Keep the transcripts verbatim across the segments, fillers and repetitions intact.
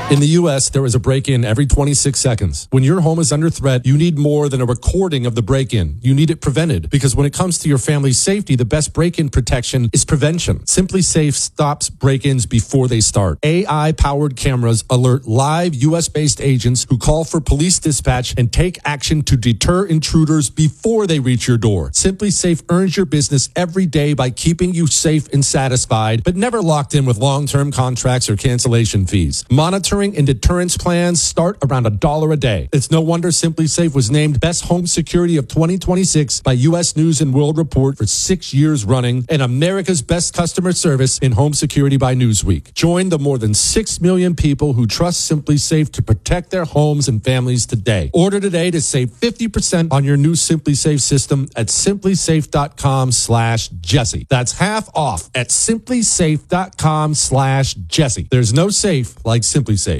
In the U S, there is a break-in every twenty-six seconds. When your home is under threat, you need more than a recording of the break-in. You need it prevented, because when it comes to your family's safety, the best break-in protection is prevention. Simply Safe stops break-ins before they start. A I-powered cameras alert live U S-based agents who call for police dispatch and take action to deter intruders before they reach your door. Simply Safe earns your business every day by keeping you safe and satisfied, but never locked in with long-term contracts or cancellation fees. Monitoring and deterrence plans start around a dollar a day. It's no wonder Simply Safe was named Best Home Security of twenty twenty-six by U S News and World Report for six years running, and America's Best Customer Service in Home Security by Newsweek. Join the more than six million people who trust Simply Safe to protect their homes and families today. Order today to save fifty percent on your new Simply Safe system at simplysafe.com slash Jesse. That's half off at simplysafe.com slash Jesse. There's no safe like Simply Safe.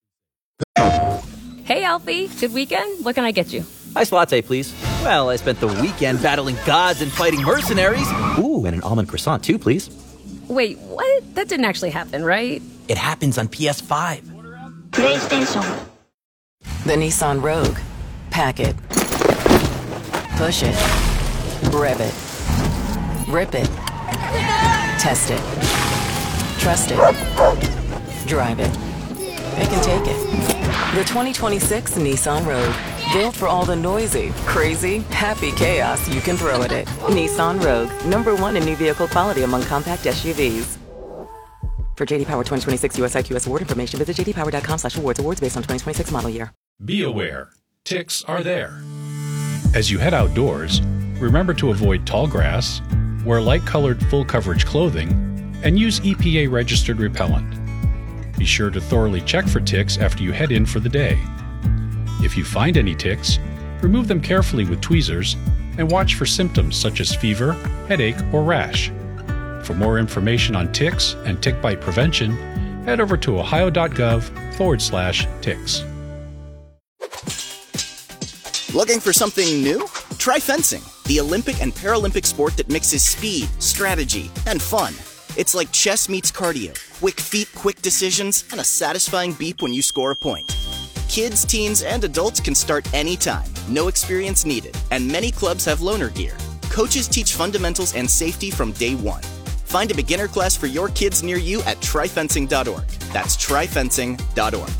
Hey, Alfie. Good weekend? What can I get you? Iced latte, please. Well, I spent the weekend battling gods and fighting mercenaries. Ooh, and an almond croissant, too, please. Wait, what? That didn't actually happen, right? It happens on P S five. PlayStation. The Nissan Rogue. Pack it. Push it. Rev it. Rip it. Test it. Trust it. Drive it. It can take it. The twenty twenty-six Nissan Rogue. Built for all the noisy, crazy, happy chaos you can throw at it. Nissan Rogue. Number one in new vehicle quality among compact S U Vs. For J D Power twenty twenty-six U S I Q S award information, visit jdpower.com slash awards. Awards based on twenty twenty-six model year. Be aware. Ticks are there. As you head outdoors, remember to avoid tall grass, wear light-colored full-coverage clothing, and use E P A-registered repellent. Be sure to thoroughly check for ticks after you head in for the day. If you find any ticks, remove them carefully with tweezers and watch for symptoms such as fever, headache, or rash. For more information on ticks and tick bite prevention, head over to ohio.gov forward slash ticks. Looking for something new? Try fencing, the Olympic and Paralympic sport that mixes speed, strategy, and fun. It's like chess meets cardio, quick feet, quick decisions, and a satisfying beep when you score a point. Kids, teens, and adults can start anytime, no experience needed, and many clubs have loaner gear. Coaches teach fundamentals and safety from day one. Find a beginner class for your kids near you at try fencing dot org. That's try fencing dot org.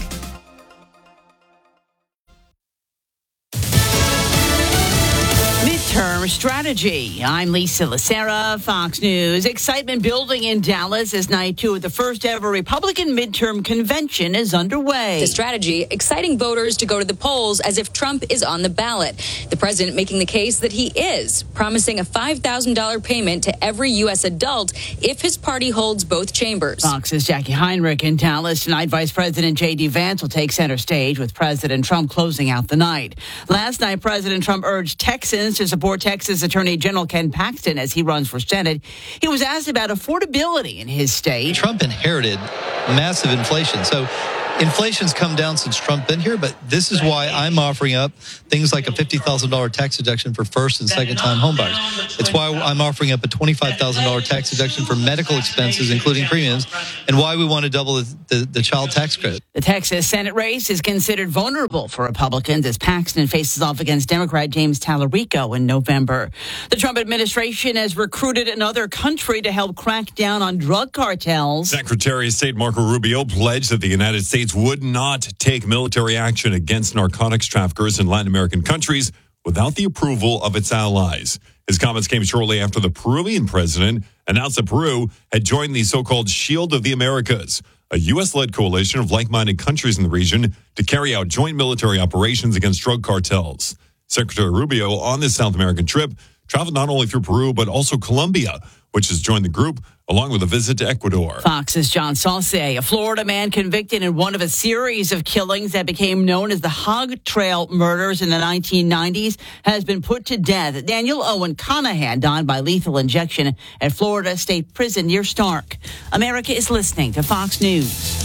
Midterm strategy. I'm Lisa Lacera, Fox News. Excitement building in Dallas as night two of the first ever Republican midterm convention is underway. The strategy, exciting voters to go to the polls as if Trump is on the ballot. The president making the case that he is, promising a five thousand dollars payment to every U S adult if his party holds both chambers. Fox's Jackie Heinrich in Dallas. Tonight, Vice President J D. Vance will take center stage with President Trump closing out the night. Last night, President Trump urged Texans to support Texas Attorney General Ken Paxton as he runs for Senate. He was asked about affordability in his state. Trump inherited massive inflation. So inflation's come down since Trump been here, but this is why I'm offering up things like a fifty thousand dollars tax deduction for first and second time homebuyers. It's why I'm offering up a twenty-five thousand dollars tax deduction for medical expenses, including premiums, and why we want to double the, the, the child tax credit. The Texas Senate race is considered vulnerable for Republicans as Paxton faces off against Democrat James Tallarico in November. The Trump administration has recruited another country to help crack down on drug cartels. Secretary of State Marco Rubio pledged that the United States would not take military action against narcotics traffickers in Latin American countries without the approval of its allies. His comments came shortly after the Peruvian president announced that Peru had joined the so-called Shield of the Americas, a U S-led coalition of like-minded countries in the region to carry out joint military operations against drug cartels. Secretary Rubio, on this South American trip, traveled not only through Peru, but also Colombia, which has joined the group, along with a visit to Ecuador. Fox's John Sauce, a Florida man convicted in one of a series of killings that became known as the Hog Trail murders in the nineteen nineties, has been put to death. Daniel Owen Conahan died by lethal injection at Florida State Prison near Stark. America is listening to Fox News.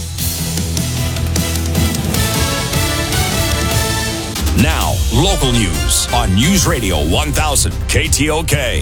Now, local news on News Radio one thousand K T O K.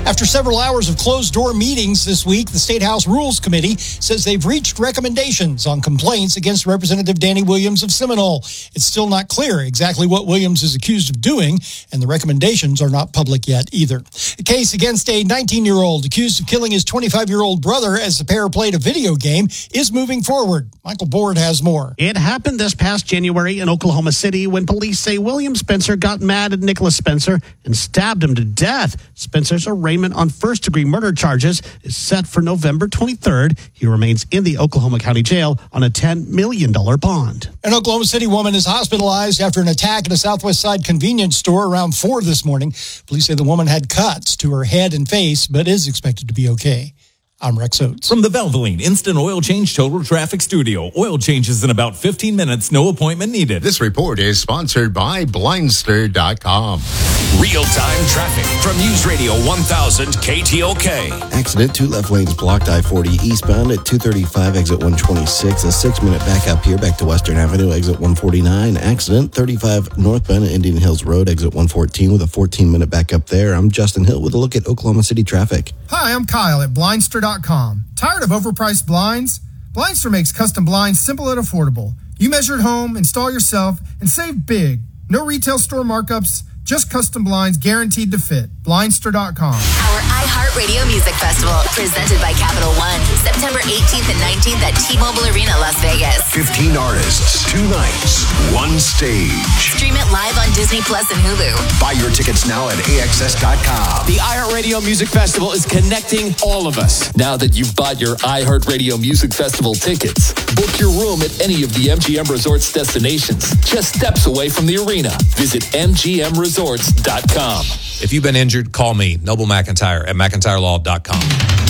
After several hours of closed-door meetings this week, the State House Rules Committee says they've reached recommendations on complaints against Representative Danny Williams of Seminole. It's still not clear exactly what Williams is accused of doing, and the recommendations are not public yet either. The case against a nineteen-year-old accused of killing his twenty-five-year-old brother as the pair played a video game is moving forward. Michael Board has more. It happened this past January in Oklahoma City when police say William Spencer got mad at Nicholas Spencer and stabbed him to death. Spencer's arraignment on first-degree murder charges is set for November twenty-third. He remains in the Oklahoma County Jail on a ten million dollars bond. An Oklahoma City woman is hospitalized after an attack at a Southwest Side convenience store around four this morning. Police say the woman had cuts to her head and face, but is expected to be okay. I'm Rex Oates. From the Valvoline Instant Oil Change Total Traffic Studio. Oil changes in about fifteen minutes, no appointment needed. This report is sponsored by Blindster dot com. Real-time traffic from News Radio one thousand K T O K. Accident, two left lanes blocked, I forty eastbound at two thirty-five, exit one twenty-six. A six-minute backup here back to Western Avenue, exit one forty-nine. Accident, thirty-five northbound at Indian Hills Road, exit one fourteen with a fourteen-minute backup there. I'm Justin Hill with a look at Oklahoma City traffic. Hi, I'm Kyle at Blindster dot com. Tired of overpriced blinds? Blindster makes custom blinds simple and affordable. You measure at home, install yourself, and save big. No retail store markups, just custom blinds guaranteed to fit. Blindster dot com. Our iHeartRadio Music Festival, presented by Capital One, September eighteenth and nineteenth at T-Mobile Arena, Las Vegas. fifteen artists, two nights, one stage. Stream it live on Disney Plus and Hulu. Buy your tickets now at A X S dot com. The iHeartRadio Music Festival is connecting all of us. Now that you've bought your iHeartRadio Music Festival tickets, book your room at any of the M G M Resorts destinations, just steps away from the arena. Visit M G M resorts dot com. If you've been injured, call me, Noble McIntyre at McIntyre Law dot com.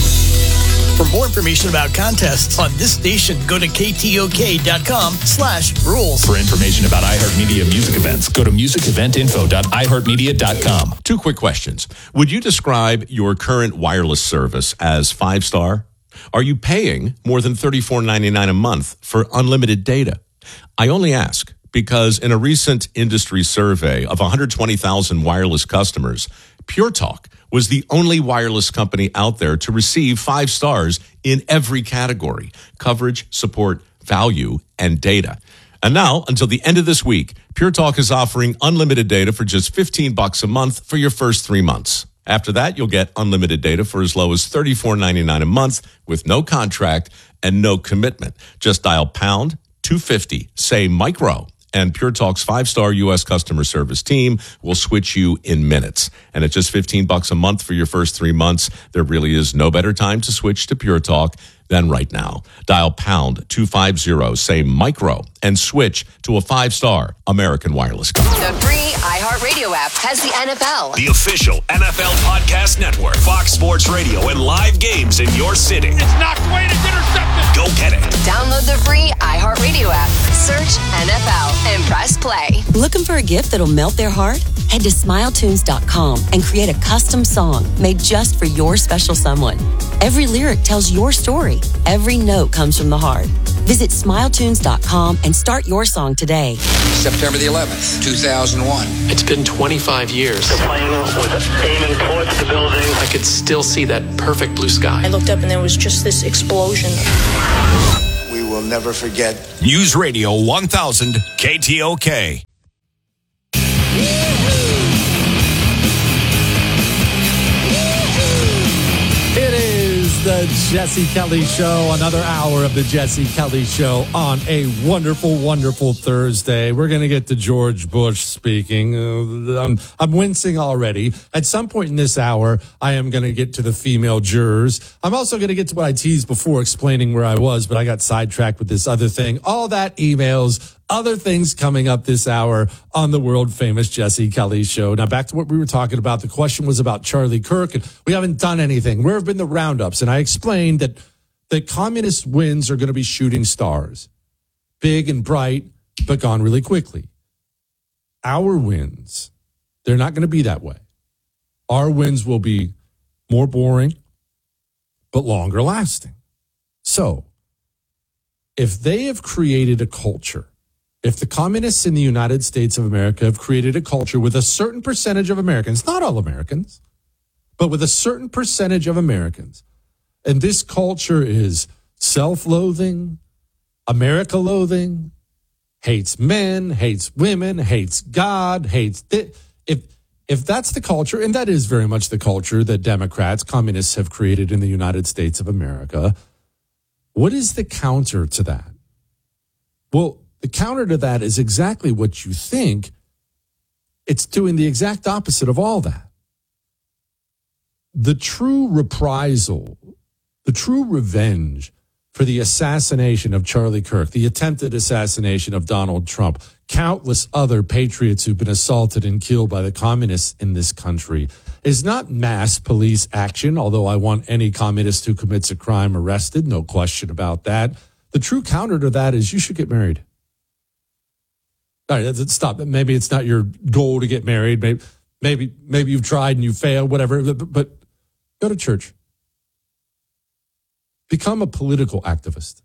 For more information about contests on this station, go to K T O K dot com slash rules. For information about iHeartMedia music events, go to music event info dot i heart media dot com. Two quick questions. Would you describe your current wireless service as five-star? Are you paying more than thirty-four ninety-nine a month for unlimited data? I only ask because in a recent industry survey of one hundred twenty thousand wireless customers, Pure Talk was the only wireless company out there to receive five stars in every category: coverage, support, value, and data. And now, until the end of this week, Pure Talk is offering unlimited data for just fifteen bucks a month for your first three months. After that, you'll get unlimited data for as low as thirty-four ninety-nine a month with no contract and no commitment. Just dial pound two fifty, say micro, and Pure Talk's five-star U S customer service team will switch you in minutes. And at just fifteen bucks a month for your first three months, there really is no better time to switch to Pure Talk than right now. Dial pound two fifty, say micro, and switch to a five-star American Wireless company. The free iHeartRadio app has the N F L, The official N F L podcast network, Fox Sports Radio, and live games in your city. It's knocked away, it's intercepted. Go get it. Download the free iHeartRadio app. Search N F L and press play. Looking for a gift that'll melt their heart? Head to smile tunes dot com and create a custom song made just for your special someone. Every lyric tells your story. Every note comes from the heart. Visit smile tunes dot com and start your song today. September the eleventh, two thousand one. It's been twenty-five years. The plane was aiming towards the building. I could still see that perfect blue sky. I looked up and there was just this explosion. We will never forget. News Radio one thousand K T O K. It is the Jesse Kelly Show, another hour of the Jesse Kelly Show on a wonderful, wonderful Thursday. We're going to get to George Bush speaking. Uh, I'm, I'm wincing already. At some point in this hour, I am going to get to the female jurors. I'm also going to get to what I teased before explaining where I was, but I got sidetracked with this other thing. All that emails, other things coming up this hour on the world famous Jesse Kelly Show. Now, back to what we were talking about. The question was about Charlie Kirk, and we haven't done anything. Where have been the roundups? And I explained that the communist wins are going to be shooting stars, big and bright, but gone really quickly. Our wins, they're not going to be that way. Our wins will be more boring, but longer lasting. So, if they have created a culture, if the communists in the United States of America have created a culture with a certain percentage of Americans, not all Americans, but with a certain percentage of Americans. And this culture is self-loathing, America-loathing, hates men, hates women, hates God, hates... Th- if if that's the culture, and that is very much the culture that Democrats, communists have created in the United States of America, what is the counter to that? Well, the counter to that is exactly what you think. It's doing the exact opposite of all that. The true reprisal, the true revenge for the assassination of Charlie Kirk, the attempted assassination of Donald Trump, countless other patriots who've been assaulted and killed by the communists in this country, is not mass police action, although I want any communist who commits a crime arrested, no question about that. The true counter to that is you should get married. All right, stop. Maybe it's not your goal to get married. Maybe, maybe, maybe you've tried and you failed, whatever, but go to church. Become a political activist.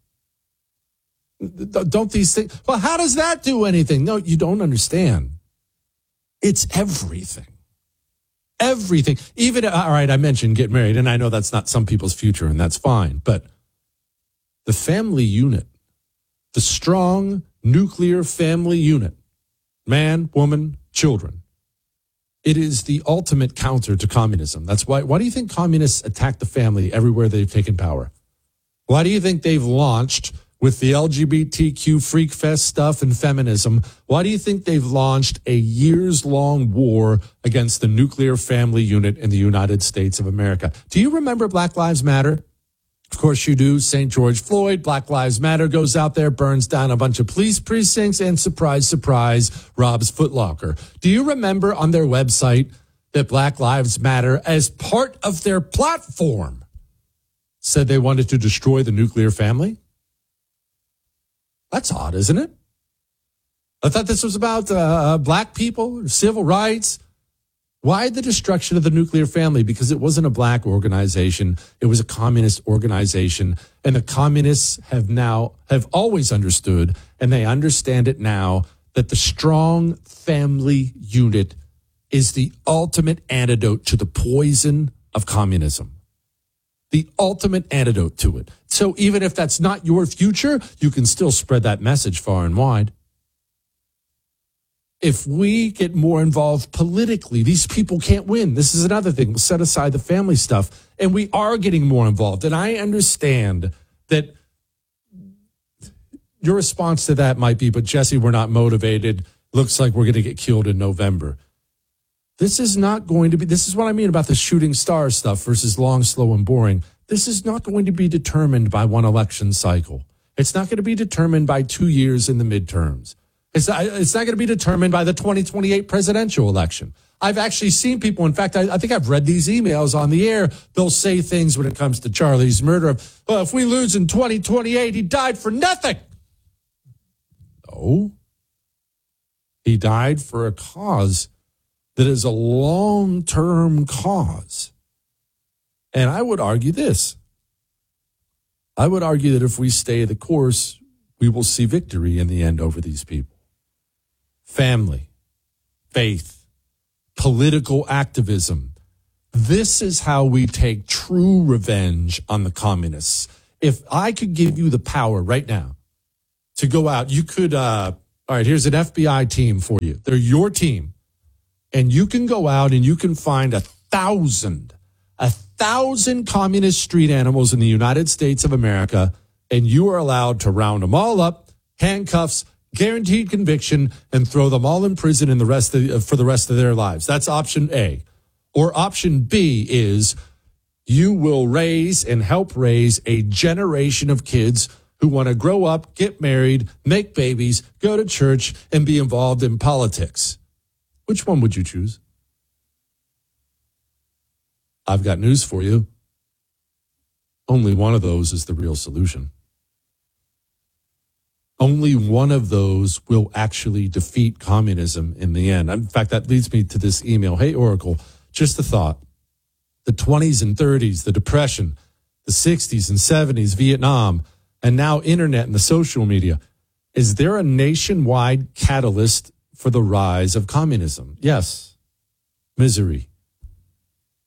Don't these things, well, how does that do anything? No, you don't understand. It's everything. Everything. Even, all right, I mentioned get married, and I know that's not some people's future, and that's fine, but the family unit, the strong nuclear family unit, man, woman, children, it is the ultimate counter to communism. That's why, why do you think communists attack the family everywhere they've taken power? Why do you think they've launched with the L G B T Q freak fest stuff and feminism? Why do you think they've launched a years-long war against the nuclear family unit in the United States of America? Do you remember Black Lives Matter? Of course you do. Saint George Floyd, Black Lives Matter goes out there, burns down a bunch of police precincts, and surprise, surprise, robs Foot Locker. Do you remember on their website that Black Lives Matter, as part of their platform, said they wanted to destroy the nuclear family? That's odd, isn't it? I thought this was about uh, black people, or civil rights. Why the destruction of the nuclear family? Because it wasn't a black organization. It was a communist organization. And the communists have now, have always understood, and they understand it now, that the strong family unit is the ultimate antidote to the poison of communism. The ultimate antidote to it. So even if that's not your future, you can still spread that message far and wide. If we get more involved politically, these people can't win. This is another thing. We'll set aside the family stuff. And we are getting more involved. And I understand that your response to that might be, but Jesse, we're not motivated. Looks like we're going to get killed in November. This is not going to be, this is what I mean about the shooting star stuff versus long, slow, and boring. This is not going to be determined by one election cycle. It's not going to be determined by two years in the midterms. It's not, it's not going to be determined by the twenty twenty-eight presidential election. I've actually seen people, in fact, I, I think I've read these emails on the air. They'll say things when it comes to Charlie's murder of, well, if we lose in twenty twenty-eight, he died for nothing. No. He died for a cause that is a long-term cause. And I would argue this. I would argue that if we stay the course, we will see victory in the end over these people. Family, faith, political activism. This is how we take true revenge on the communists. If I could give you the power right now to go out, you could, uh, all right, here's an F B I team for you. They're your team. And you can go out and you can find a thousand, a thousand communist street animals in the United States of America, and you are allowed to round them all up, handcuffs, guaranteed conviction, and throw them all in prison in the rest of, for the rest of their lives. That's option A. Or option B is you will raise and help raise a generation of kids who want to grow up, get married, make babies, go to church, and be involved in politics. Which one would you choose? I've got news for you. Only one of those is the real solution. Only one of those will actually defeat communism in the end. In fact, that leads me to this email. Hey, Oracle, just a thought. The twenties and thirties, the Depression, the sixties and seventies, Vietnam, and now internet and the social media. Is there a nationwide catalyst for the rise of communism? Yes. Misery.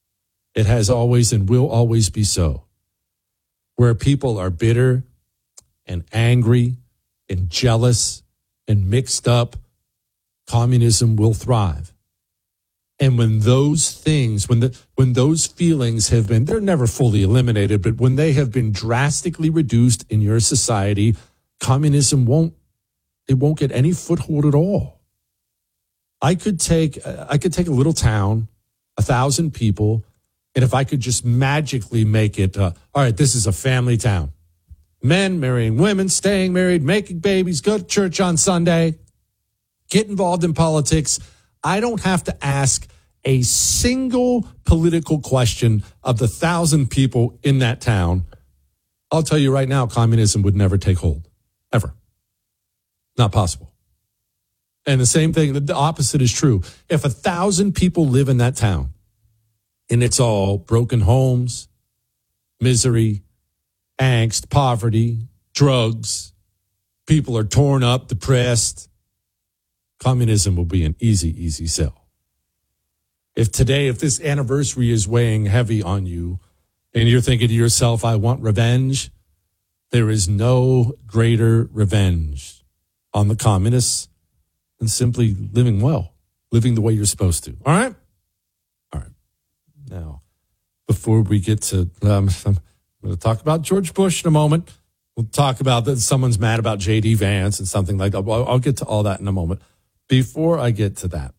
It has always and will always be so. Where people are bitter and angry and jealous and mixed up, communism will thrive. And when those things, when the when those feelings have been, they're never fully eliminated, but when they have been drastically reduced in your society, communism won't, it won't get any foothold at all. I could take, I could take a little town, a thousand people, and if I could just magically make it, uh, all right, this is a family town. Men marrying women, staying married, making babies, go to church on Sunday, get involved in politics. I don't have to ask a single political question of the thousand people in that town. I'll tell you right now, communism would never take hold, ever. Not possible. And the same thing, the opposite is true. If a thousand people live in that town and it's all broken homes, misery, angst, poverty, drugs, people are torn up, depressed, communism will be an easy, easy sell. If today, if this anniversary is weighing heavy on you and you're thinking to yourself, I want revenge, there is no greater revenge on the communists than simply living well, living the way you're supposed to. All right? All right. Now, before we get to, um, I'm going to talk about George Bush in a moment. We'll talk about that someone's mad about J D Vance and something like that. I'll, I'll get to all that in a moment. Before I get to that,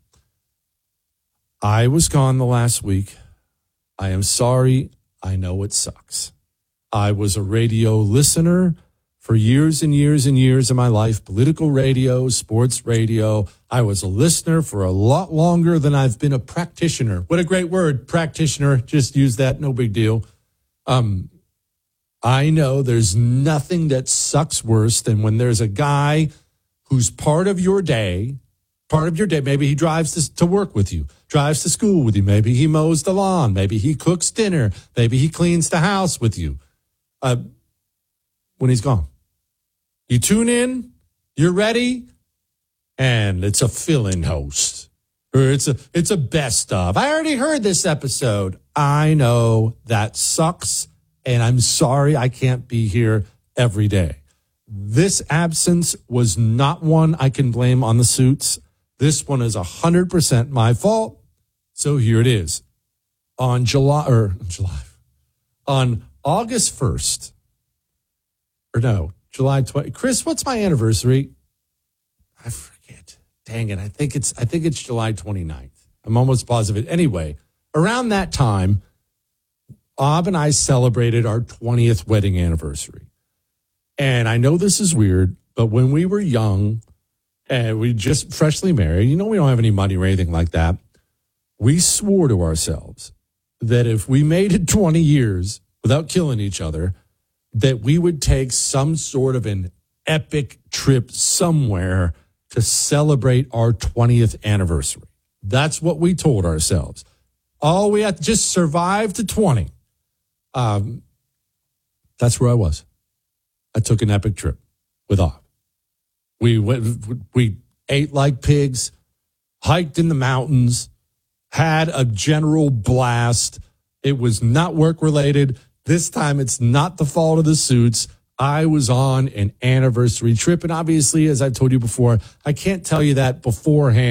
I was gone the last week. I am sorry. I know it sucks. I was a radio listener for years and years and years of my life, political radio, sports radio. I was a listener for a lot longer than I've been a practitioner. What a great word, practitioner. Just use that, no big deal. Um, I know there's nothing that sucks worse than when there's a guy who's part of your day, part of your day. Maybe he drives to, to work with you, drives to school with you. Maybe he mows the lawn. Maybe he cooks dinner. Maybe he cleans the house with you. Uh, when he's gone, you tune in, you're ready, and it's a fill-in host. Or it's a, it's a best of. I already heard this episode. I know that sucks, and I'm sorry I can't be here every day. This absence was not one I can blame on the suits. This one is one hundred percent my fault. So here it is. On July, or July, on August first, or no, July twentieth. Chris, what's my anniversary? I forget. Dang it. I think it's, I think it's July twenty-ninth. I'm almost positive. Anyway, around that time, Ob and I celebrated our twentieth wedding anniversary. And I know this is weird, but when we were young and we just freshly married, you know, we don't have any money or anything like that. We swore to ourselves that if we made it twenty years without killing each other, that we would take some sort of an epic trip somewhere to celebrate our twentieth anniversary. That's what we told ourselves. Oh, we had to just survive to twenty. Um, that's where I was. I took an epic trip with Ob. We went, we ate like pigs, hiked in the mountains, had a general blast. It was not work related. This time it's not the fault of the suits. I was on an anniversary trip. And obviously, as I've told you before, I can't tell you that beforehand.